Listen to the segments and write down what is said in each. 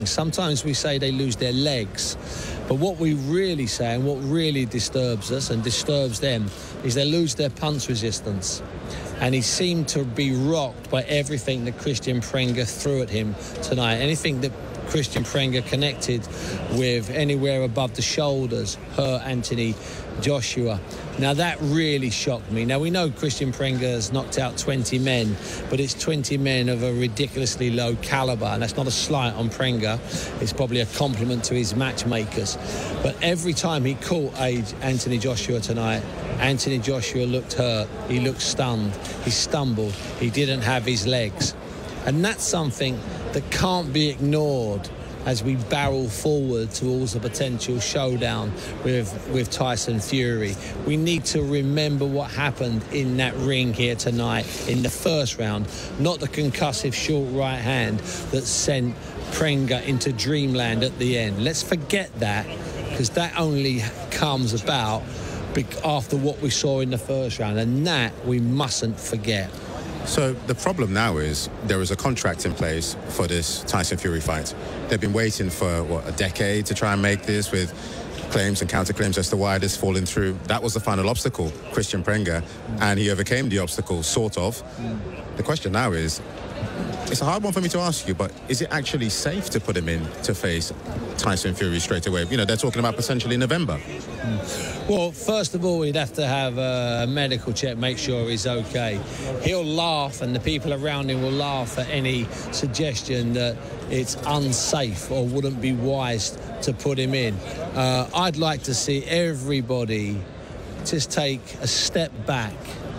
Sometimes we say they lose their legs, but what we really say and what really disturbs us and disturbs them is they lose their punch resistance. And he seemed to be rocked by everything that Christian Prenga threw at him tonight. Anything that Christian Prenga connected with anywhere above the shoulders hurt Anthony Joshua. Now that really shocked me. Now we know Christian Prenga has knocked out 20 men, but it's 20 men of a ridiculously low caliber, and that's not a slight on Prenga. It's probably a compliment to his matchmakers. But every time he caught Anthony Joshua tonight, Anthony Joshua looked hurt, he looked stunned, he stumbled, he didn't have his legs. And that's something that can't be ignored as we barrel forward towards a potential showdown with Tyson Fury. We need to remember what happened in that ring here tonight in the first round, not the concussive short right hand that sent Prenga into dreamland at the end. Let's forget that, because that only comes about after what we saw in the first round, and that we mustn't forget. So the problem now is there is a contract in place for this Tyson Fury fight. They've been waiting for, what, a decade to try and make this, with claims and counterclaims as to why this fallen through. That was the final obstacle, Christian Prenga, and he overcame the obstacle, sort of. The question now is, it's a hard one for me to ask you, but is it actually safe to put him in to face Tyson Fury straight away? You know, they're talking about potentially November. Well, first of all, we'd have to have a medical check, make sure he's okay. He'll laugh, and the people around him will laugh at any suggestion that it's unsafe or wouldn't be wise to put him in. I'd like to see everybody just take a step back.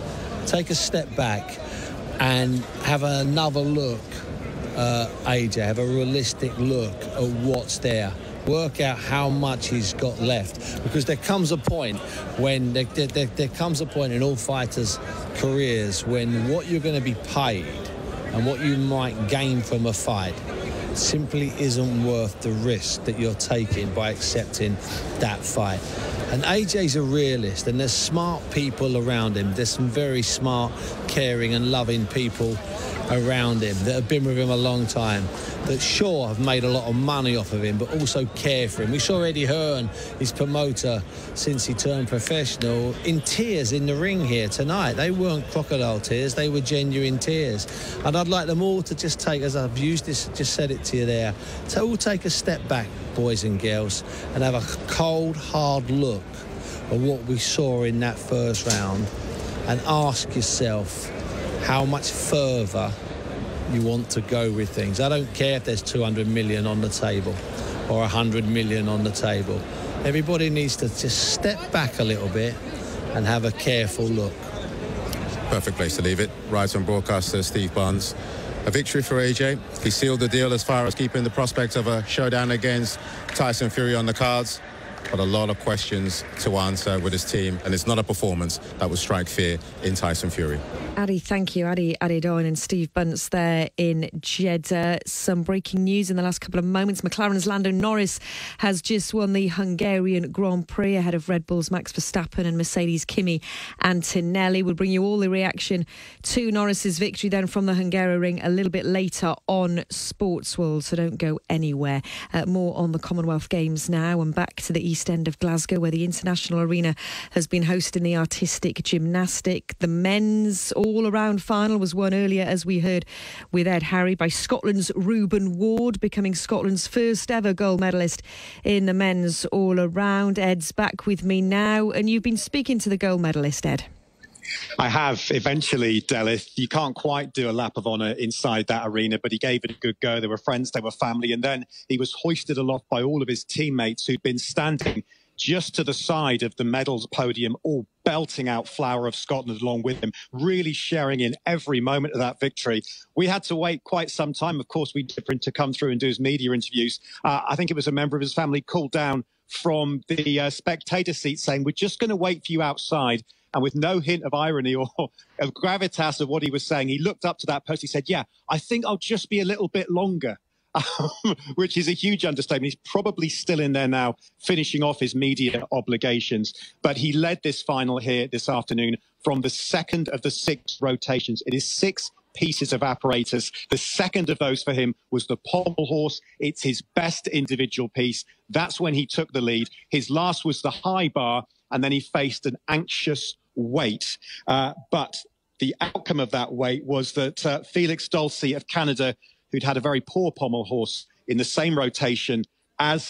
And have another look, AJ, have a realistic look at what's there. Work out how much he's got left, because there comes a point when there comes a point in all fighters' careers when what you're going to be paid and what you might gain from a fight simply isn't worth the risk that you're taking by accepting that fight. And AJ's a realist, and there's smart people around him. There's some very smart, caring and loving people around him that have been with him a long time, that sure have made a lot of money off of him, but also care for him. We saw Eddie Hearn, his promoter, since he turned professional, in tears in the ring here tonight. They weren't crocodile tears, they were genuine tears. And I'd like them all to just take, as I've used this, just said it to you there, to all take a step back, boys and girls, and have a cold, hard look at what we saw in that first round, and ask yourself how much further you want to go with things. I don't care if there's 200 million on the table or 100 million on the table. Everybody needs to just step back a little bit and have a careful look. Perfect place to leave it. Right on broadcaster Steve Barnes. A victory for AJ. He sealed the deal as far as keeping the prospect of a showdown against Tyson Fury on the cards. But a lot of questions to answer with his team, and it's not a performance that will strike fear in Tyson Fury. Adi, thank you. Adi Adedoyin and Steve Bunce there in Jeddah. Some breaking news in the last couple of moments. McLaren's Lando Norris has just won the Hungarian Grand Prix ahead of Red Bull's Max Verstappen and Mercedes' Kimi Antonelli. We'll bring you all the reaction to Norris's victory then from the Hungaroring a little bit later on Sportsworld, so don't go anywhere. More on the Commonwealth Games now, and back to the East End of Glasgow, where the International Arena has been hosting the artistic gymnastic. The men's all-around final was won earlier, as we heard with Ed Harry, by Scotland's Reuben Ward, becoming Scotland's first ever gold medalist in the men's all-around. Ed's back with me now, and you've been speaking to the gold medalist, Ed. I have eventually, Delith. You can't quite do a lap of honour inside that arena, but he gave it a good go. There were friends, there were family, and then he was hoisted aloft by all of his teammates who'd been standing just to the side of the medals podium, all belting out Flower of Scotland along with him, really sharing in every moment of that victory. We had to wait quite some time. Of course, we did for him to come through and do his media interviews. I think it was a member of his family called down from the spectator seat saying, "We're just going to wait for you outside." And with no hint of irony or of gravitas of what he was saying, he looked up to that post. He said, "Yeah, I think I'll just be a little bit longer." Which is a huge understatement. He's probably still in there now, finishing off his media obligations. But he led this final here this afternoon from the second of the 6 rotations. It is 6 pieces of apparatus. The second of those for him was the pommel horse. It's his best individual piece. That's when he took the lead. His last was the high bar, and then he faced an anxious wait. But the outcome of that wait was that Felix Dulcie of Canada, who'd had a very poor pommel horse in the same rotation as